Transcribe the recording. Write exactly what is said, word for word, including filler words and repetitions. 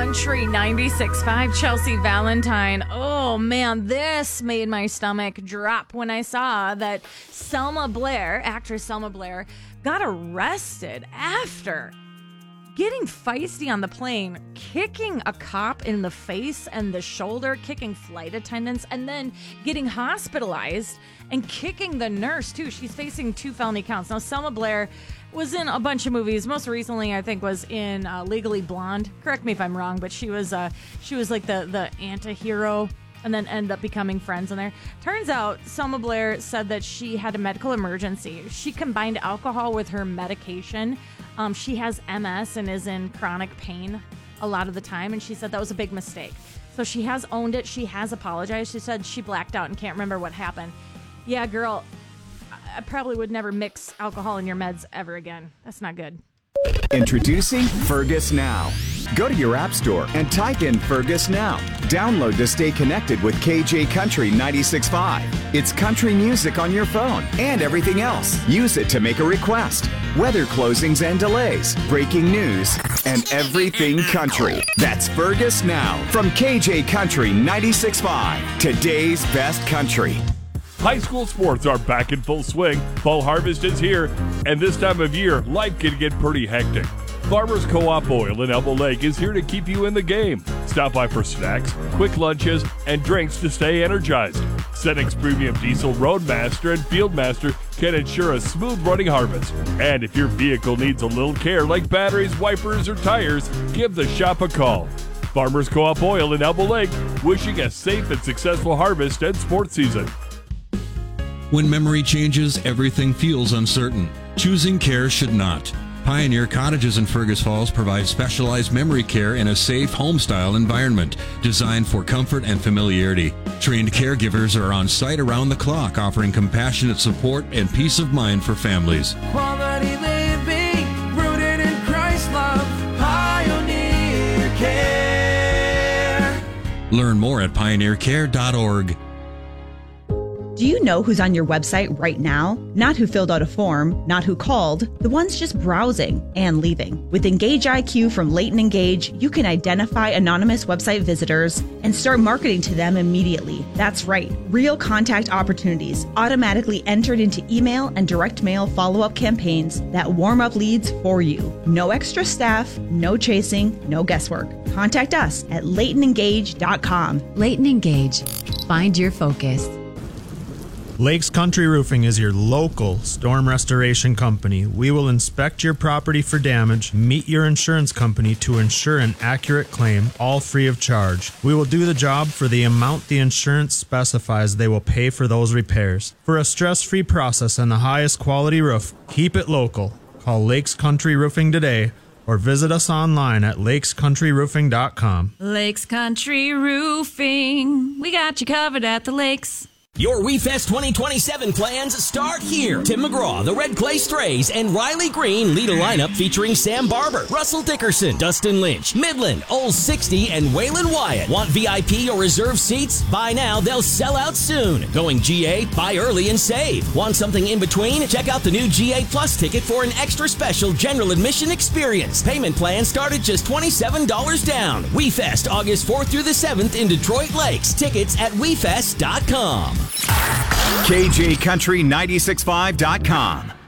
Country ninety-six point five, Chelsea Valentine. Oh, man, this made my stomach drop when I saw that Selma Blair, actress Selma Blair, got arrested after getting feisty on the plane, kicking a cop in the face and the shoulder, kicking flight attendants, and then getting hospitalized and kicking the nurse, too. She's facing two felony counts. Now, Selma Blair was in a bunch of movies. Most recently, I think, was in uh, Legally Blonde. Correct me if I'm wrong, but she was uh, she was like the, the anti-hero and then ended up becoming friends in there. Turns out, Selma Blair said that she had a medical emergency. She combined alcohol with her medication. Um, she has M S and is in chronic pain a lot of the time, and she said that was a big mistake. So she has owned it. She has apologized. She said she blacked out and can't remember what happened. Yeah, girl, I probably would never mix alcohol in your meds ever again. That's not good. Introducing Fergus Now. Go to your app store and type in Fergus Now. Download to stay connected with K J Country ninety-six point five. It's country music on your phone and everything else. Use it to make a request. Weather closings and delays, breaking news, and everything country. That's Fergus Now from K J Country ninety-six point five. Today's best country. High school sports are back in full swing. Fall harvest is here, and this time of year, life can get pretty hectic. Farmers Co-op Oil in Elbow Lake is here to keep you in the game. Stop by for snacks, quick lunches, and drinks to stay energized. Senex Premium Diesel Roadmaster and Fieldmaster can ensure a smooth running harvest. And if your vehicle needs a little care like batteries, wipers, or tires, give the shop a call. Farmers Co-op Oil in Elbow Lake, wishing a safe and successful harvest and sports season. When memory changes, everything feels uncertain. Choosing care should not. Pioneer Cottages in Fergus Falls provide specialized memory care in a safe, home-style environment designed for comfort and familiarity. Trained caregivers are on site around the clock, offering compassionate support and peace of mind for families. Quality living, rooted in Christ's love, Pioneer Care. Learn more at pioneer care dot org. Do you know who's on your website right now? Not who filled out a form, not who called, the ones just browsing and leaving. With Engage I Q from Leighton Engage, you can identify anonymous website visitors and start marketing to them immediately. That's right, real contact opportunities automatically entered into email and direct mail follow-up campaigns that warm up leads for you. No extra staff, no chasing, no guesswork. Contact us at leighton engage dot com. Leighton Engage. Find your focus. Lakes Country Roofing is your local storm restoration company. We will inspect your property for damage, meet your insurance company to ensure an accurate claim, all free of charge. We will do the job for the amount the insurance specifies they will pay for those repairs. For a stress-free process and the highest quality roof, keep it local. Call Lakes Country Roofing today or visit us online at lakes country roofing dot com. Lakes Country Roofing. We got you covered at the lakes. Your WeFest twenty twenty-seven plans start here. Tim McGraw, the Red Clay Strays, and Riley Green lead a lineup featuring Sam Barber, Russell Dickerson, Dustin Lynch, Midland, Old sixty, and Waylon Wyatt. Want V I P or reserve seats? Buy now, they'll sell out soon. Going G A? Buy early and save. Want something in between? Check out the new G A Plus ticket for an extra special general admission experience. Payment plans start at just twenty-seven dollars down. WeFest, August fourth through the seventh in Detroit Lakes. Tickets at we fest dot com. K J Country ninety-six point five dot com.